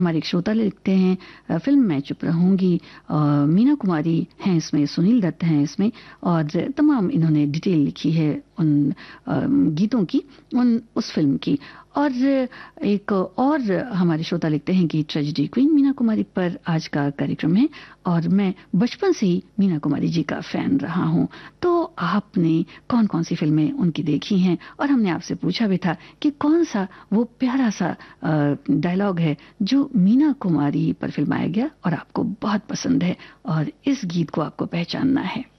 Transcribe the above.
हमारे एक श्रोता लिखते हैं फिल्म मैं चुप रहूंगी, मीना कुमारी हैं इसमें, सुनील दत्त हैं इसमें, और तमाम इन्होंने डिटेल लिखी है उन गीतों की, उस फिल्म की। और एक और हमारे श्रोता लिखते हैं कि ट्रेजेडी क्वीन मीना कुमारी पर आज का कार्यक्रम है और मैं बचपन से ही मीना कुमारी जी का फैन रहा हूं। तो आपने कौन कौन सी फिल्में उनकी देखी हैं? और हमने आपसे पूछा भी था कि कौन सा वो प्यारा सा डायलॉग है जो मीना कुमारी पर फिल्माया गया और आपको बहुत पसंद है और इस गीत को आपको पहचानना है।